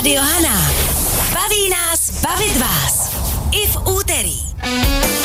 Rádio Hana. Baví nás bavit vás. I v úterý.